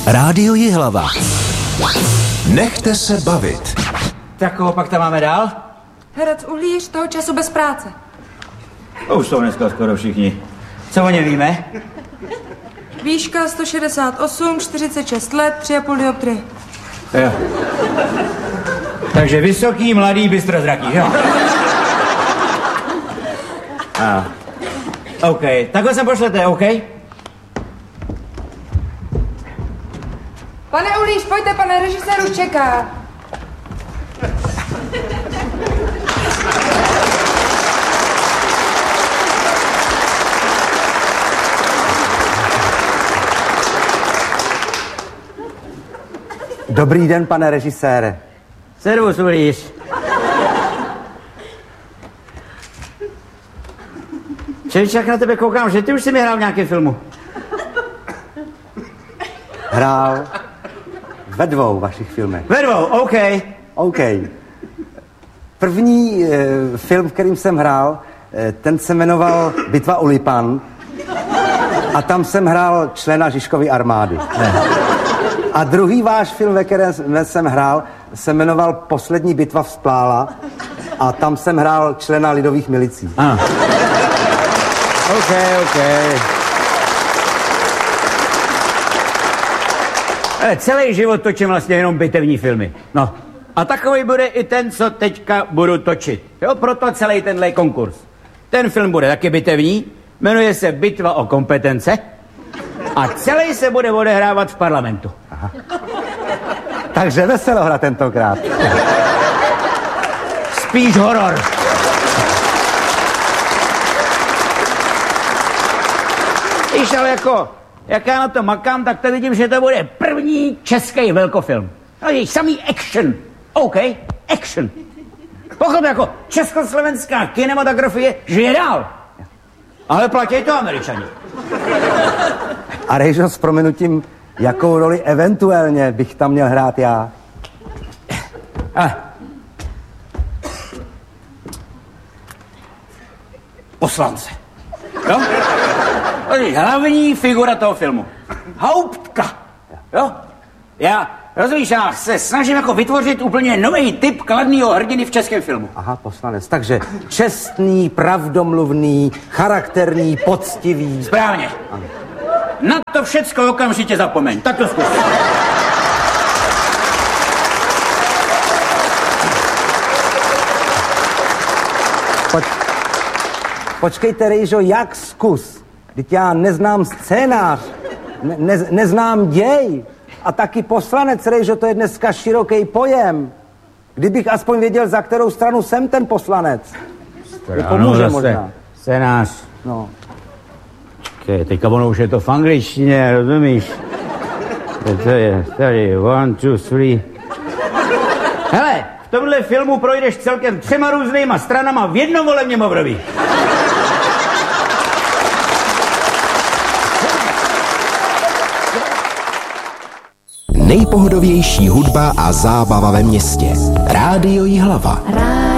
Rádio Jihlava. Nechte se bavit. Tak koho pak tam máme dál? Herec Uhlíř, toho času bez práce. Už jsou dneska skoro všichni. Co o něm víme? Výška 168, 46 let, 3,5 dioptrie. Jo. Takže vysoký, mladý, bystrozraký, jo? OK, takhle sem pošlete, OK? Pane Uhlíř, pojďte, pane režisér už čeká. Dobrý den, pane režisére. Servus, Uhlíř. Čeličák, na tebe koukám, že ty už jsi mi hrál v nějakém filmu. Hrál ve 2 vašich filmech. Ve 2, OK. OK. První film, v kterým jsem hrál, ten se jmenoval Bitva u Lipan a tam jsem hrál člena Žižkovy armády. A druhý váš film, ve kterém jsem hrál, se jmenoval Poslední bitva vzplála a tam jsem hrál člena lidových milicí. OK. Ale celý život točím vlastně jenom bitevní filmy. No. A takový bude i ten, co teďka budu točit. Jo, proto celý tenhle konkurs. Ten film bude taky bitevní, jmenuje se Bitva o kompetence a celý se bude odehrávat v parlamentu. Aha. Takže veselohra tentokrát. Spíš horor. Víš, ale jako, jak já na to makám, tak to vidím, že to bude první český velkofilm. No víš, samý action. OK, action. Pochop, jako československá kinematografie žije dál. Ale platí to Američani. A Rejžo, s prominutím, jakou roli eventuálně bych tam měl hrát já? Poslance. Jo? Hlavní figura toho filmu. Hauptka. Jo? Rozumíš, já se snažím jako vytvořit úplně nový typ kladného hrdiny v českém filmu. Aha, poslanec. Takže čestný, pravdomluvný, charakterní, poctivý. Správně. Ano. Na to všecko okamžitě zapomeň. Tak to zkus. Počkejte, Rejžo, jak zkus? Vždyť já neznám scénář, neznám děj. A taky poslanec, Rejžo, to je dneska široký pojem. Kdybych aspoň věděl, za kterou stranu jsem ten poslanec. Mi pomůže možná. Scénář. No. Okay, teďka ono už je to v angličtině, rozumíš? To je tady, 1, 2, 3. Hele, v tomhle filmu projdeš celkem 3 různýma stranama v jednom volebním období. Nejpohodovější hudba a zábava ve městě. Rádio Jihlava.